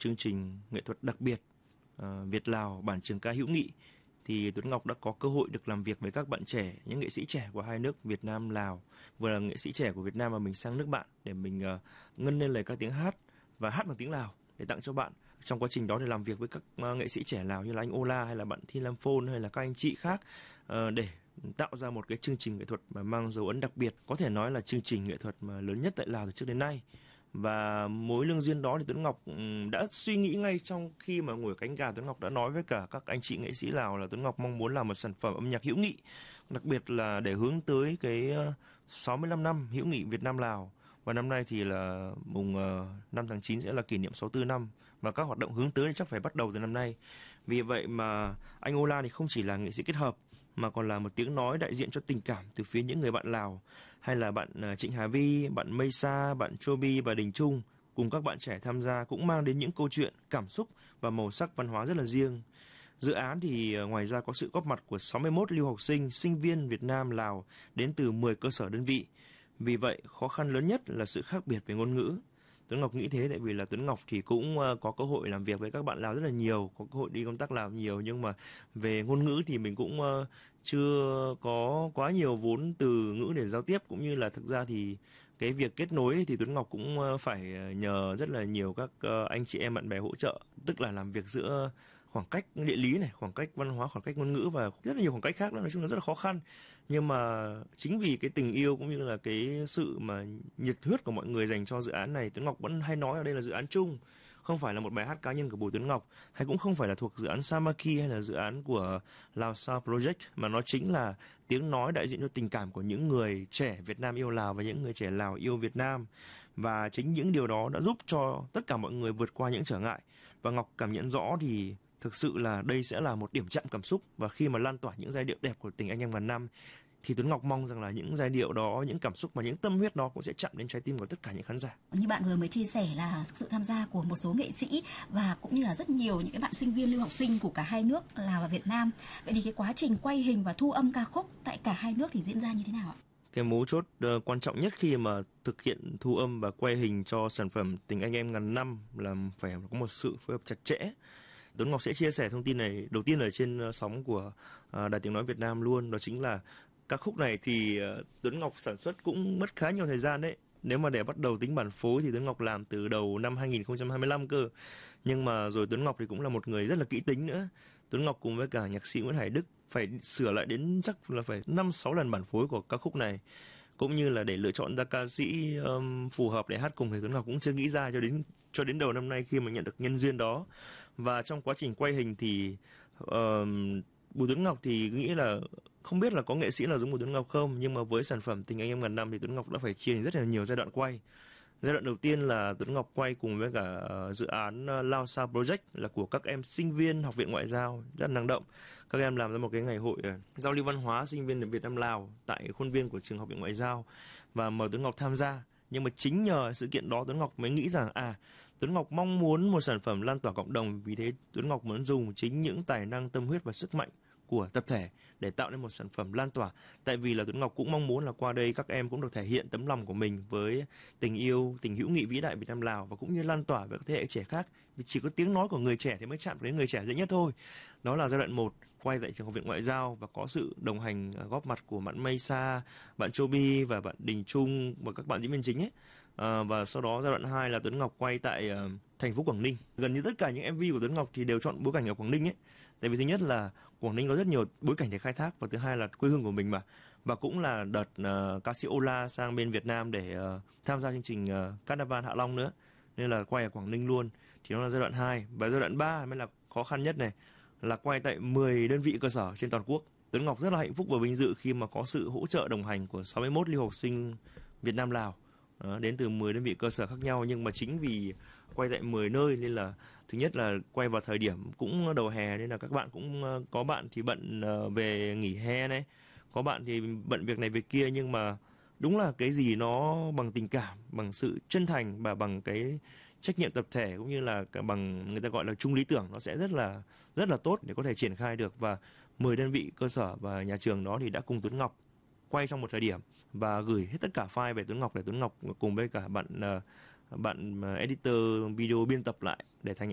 chương trình nghệ thuật đặc biệt Việt Lào bản trường ca hữu nghị, thì Tuấn Ngọc đã có cơ hội được làm việc với các bạn trẻ, những nghệ sĩ trẻ của hai nước Việt Nam Lào, vừa là nghệ sĩ trẻ của Việt Nam mà mình sang nước bạn để mình ngân lên lời các tiếng hát và hát bằng tiếng Lào để tặng cho bạn. Trong quá trình đó thì làm việc với các nghệ sĩ trẻ Lào như là anh Ola hay là bạn Thi Lam Phôn hay là các anh chị khác để tạo ra một cái chương trình nghệ thuật mà mang dấu ấn đặc biệt, có thể nói là chương trình nghệ thuật mà lớn nhất tại Lào từ trước đến nay. Và mối lương duyên đó thì Tuấn Ngọc đã suy nghĩ ngay trong khi mà ngồi cánh gà. Tuấn Ngọc đã nói với cả các anh chị nghệ sĩ Lào là Tuấn Ngọc mong muốn làm một sản phẩm âm nhạc hữu nghị, đặc biệt là để hướng tới cái 65 năm hữu nghị Việt Nam Lào. Và năm nay thì là mùng 5 tháng 9 sẽ là kỷ niệm 64 năm, và các hoạt động hướng tới thì chắc phải bắt đầu từ năm nay. Vì vậy mà anh Ola thì không chỉ là nghệ sĩ kết hợp mà còn là một tiếng nói đại diện cho tình cảm từ phía những người bạn Lào, hay là bạn Trịnh Hà Vi, bạn Mây Sa, bạn Chobi và Đình Trung cùng các bạn trẻ tham gia cũng mang đến những câu chuyện, cảm xúc và màu sắc văn hóa rất là riêng. Dự án thì ngoài ra có sự góp mặt của 61 lưu học sinh, sinh viên Việt Nam Lào đến từ 10 cơ sở đơn vị. Vì vậy, khó khăn lớn nhất là sự khác biệt về ngôn ngữ. Tuấn Ngọc nghĩ thế, tại vì là Tuấn Ngọc thì cũng có cơ hội làm việc với các bạn Lào rất là nhiều, có cơ hội đi công tác Lào nhiều, nhưng mà về ngôn ngữ thì mình cũng chưa có quá nhiều vốn từ ngữ để giao tiếp, cũng như là thực ra thì cái việc kết nối thì Tuấn Ngọc cũng phải nhờ rất là nhiều các anh chị em bạn bè hỗ trợ, tức là làm việc giữa khoảng cách địa lý này, khoảng cách văn hóa, khoảng cách ngôn ngữ và rất là nhiều khoảng cách khác nữa. Nói chung là rất là khó khăn, nhưng mà chính vì cái tình yêu cũng như là cái sự mà nhiệt huyết của mọi người dành cho dự án này, Tuấn Ngọc vẫn hay nói ở đây là dự án chung, không phải là một bài hát cá nhân của Bùi Tuấn Ngọc, hay cũng không phải là thuộc dự án Samaki hay là dự án của Lào Sao Project, mà nó chính là tiếng nói đại diện cho tình cảm của những người trẻ Việt Nam yêu Lào và những người trẻ Lào yêu Việt Nam. Và chính những điều đó đã giúp cho tất cả mọi người vượt qua những trở ngại. Và Ngọc cảm nhận rõ thì thực sự là đây sẽ là một điểm chạm cảm xúc, và khi mà lan tỏa những giai điệu đẹp của Tình Anh Em Ngàn Năm thì Tuấn Ngọc mong rằng là những giai điệu đó, những cảm xúc và những tâm huyết đó cũng sẽ chạm đến trái tim của tất cả những khán giả. Như bạn vừa mới chia sẻ là sự tham gia của một số nghệ sĩ và cũng như là rất nhiều những cái bạn sinh viên lưu học sinh của cả hai nước Lào và Việt Nam. Vậy thì cái quá trình quay hình và thu âm ca khúc tại cả hai nước thì diễn ra như thế nào ạ? Cái mấu chốt quan trọng nhất khi mà thực hiện thu âm và quay hình cho sản phẩm Tình Anh Em Ngàn Năm là phải có một sự phối hợp chặt chẽ. Tuấn Ngọc sẽ chia sẻ thông tin này đầu tiên ở trên sóng của Đài Tiếng Nói Việt Nam luôn, đó chính là các khúc này thì Tuấn Ngọc sản xuất cũng mất khá nhiều thời gian đấy. Nếu mà để bắt đầu tính bản phối thì Tuấn Ngọc làm từ đầu năm 2025 cơ. Nhưng mà rồi Tuấn Ngọc thì cũng là một người rất là kỹ tính nữa. Tuấn Ngọc cùng với cả nhạc sĩ Nguyễn Hải Đức phải sửa lại đến chắc là phải 5-6 lần bản phối của các khúc này. Cũng như là để lựa chọn ra ca sĩ phù hợp để hát cùng thì Tuấn Ngọc cũng chưa nghĩ ra cho đến đầu năm nay khi mà nhận được nhân duyên đó. Và trong quá trình quay hình thì Bùi Tuấn Ngọc thì nghĩ là không biết là có nghệ sĩ nào giống Bùi Tuấn Ngọc không, nhưng mà với sản phẩm Tình Anh Em Ngàn Năm thì Tuấn Ngọc đã phải chia thành rất là nhiều giai đoạn quay. Giai đoạn đầu tiên là Tuấn Ngọc quay cùng với cả dự án Lao Sao Project là của các em sinh viên Học viện Ngoại giao, rất là năng động. Các em làm ra một cái ngày hội giao lưu văn hóa sinh viên Việt Nam Lào tại khuôn viên của trường Học viện Ngoại giao và mời Tuấn Ngọc tham gia. Nhưng mà chính nhờ sự kiện đó Tuấn Ngọc mới nghĩ rằng Tuấn Ngọc mong muốn một sản phẩm lan tỏa cộng đồng, vì thế Tuấn Ngọc muốn dùng chính những tài năng, tâm huyết và sức mạnh của tập thể để tạo nên một sản phẩm lan tỏa. Tại vì là Tuấn Ngọc cũng mong muốn là qua đây các em cũng được thể hiện tấm lòng của mình với tình yêu, tình hữu nghị vĩ đại Việt Nam Lào, và cũng như lan tỏa với các thế hệ trẻ khác. Vì chỉ có tiếng nói của người trẻ thì mới chạm đến người trẻ dễ nhất thôi. Đó là giai đoạn 1 quay tại trường Học viện Ngoại giao và có sự đồng hành góp mặt của bạn Mây Sa, bạn Chobi và bạn Đình Trung và các bạn diễn viên chính ấy. Và sau đó giai đoạn 2 là Tuấn Ngọc quay tại thành phố Quảng Ninh. Gần như tất cả những MV của Tuấn Ngọc thì đều chọn bối cảnh ở Quảng Ninh ấy. Tại vì thứ nhất là Quảng Ninh có rất nhiều bối cảnh để khai thác, và thứ hai là quê hương của mình mà. Và cũng là đợt ca sĩ Ola sang bên Việt Nam để tham gia chương trình Carnival Hạ Long nữa, nên là quay ở Quảng Ninh luôn. Thì đó là giai đoạn 2. Và giai đoạn 3 mới là khó khăn nhất này, là quay tại 10 đơn vị cơ sở trên toàn quốc. Tuấn Ngọc rất là hạnh phúc và vinh dự khi mà có sự hỗ trợ đồng hành của 61 lưu học sinh Việt Nam Lào đến từ 10 đơn vị cơ sở khác nhau. Nhưng mà chính vì quay tại 10 nơi nên là thứ nhất là quay vào thời điểm cũng đầu hè, nên là các bạn cũng có bạn thì bận về nghỉ hè này, có bạn thì bận việc này việc kia. Nhưng mà đúng là cái gì nó bằng tình cảm, bằng sự chân thành và bằng cái trách nhiệm tập thể, cũng như là bằng người ta gọi là chung lý tưởng, nó sẽ rất là tốt để có thể triển khai được. Và 10 đơn vị cơ sở và nhà trường đó thì đã cùng Tuấn Ngọc quay trong một thời điểm và gửi hết tất cả file về Tuấn Ngọc để Tuấn Ngọc cùng với cả bạn editor video biên tập lại để thành